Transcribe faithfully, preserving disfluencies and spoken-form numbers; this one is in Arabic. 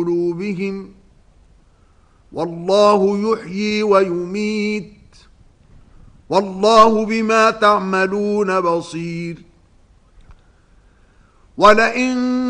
قلوبهم والله يحيي ويميت والله بما تعملون بصير ولئن